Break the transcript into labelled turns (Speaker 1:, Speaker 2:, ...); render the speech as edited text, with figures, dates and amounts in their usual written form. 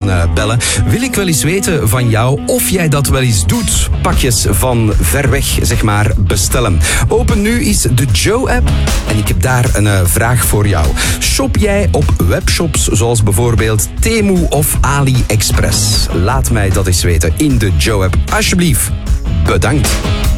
Speaker 1: bellen. Wil ik wel eens weten van jou of jij dat wel eens doet. Pakjes van ver weg, zeg maar, bestellen. Open nu eens de Joe-app en ik heb daar een vraag voor jou. Shop jij op webshops zoals bijvoorbeeld Temu of AliExpress? Laat mij dat eens weten in de Joe-app. Alsjeblieft. Bedankt.